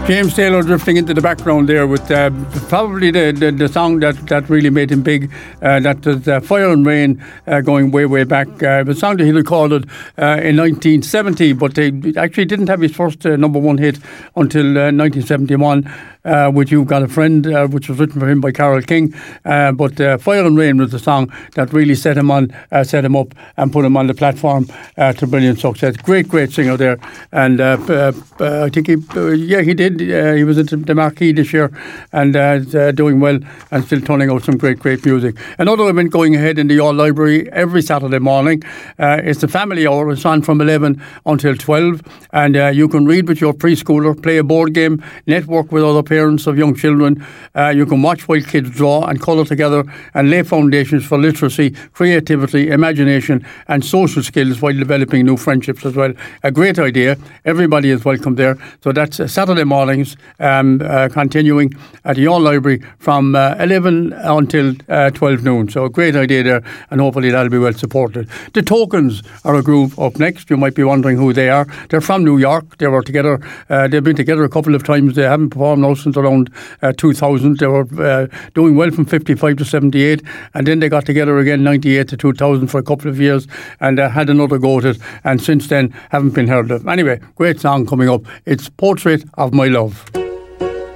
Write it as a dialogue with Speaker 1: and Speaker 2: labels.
Speaker 1: James Taylor drifting into the background there with probably the song that really made him big. That was Fire and Rain, going way back. The song that he recorded in 1970, but he actually didn't have his first number one hit until 1971. With You've Got a Friend, which was written for him by Carole King. But Fire and Rain was the song that really set him up and put him on the platform to brilliant success. Great singer there. And I think he did. He was at the Marquee this year and doing well and still turning out some great music. Another event going ahead in the All Library every Saturday morning. It's the family hour. It's on from 11 until 12. And you can read with your preschooler, play a board game, network with other parents of young children. You can watch while kids draw and colour together and lay foundations for literacy, creativity, imagination and social skills while developing new friendships as well. A great idea. Everybody is welcome there. So that's Saturday mornings, continuing at the All Library from 11 until 12 noon. So a great idea there, and hopefully that'll be well supported. The Tokens are a group up next. You might be wondering who they are. They're from New York. They were together. They've been together a couple of times. They haven't performed now since around 2000. They were doing well from 55 to 78, and then they got together again 98 to 2000 for a couple of years and had another go at it, and since then haven't been heard of. Anyway, great song coming up. It's Portrait of My Love.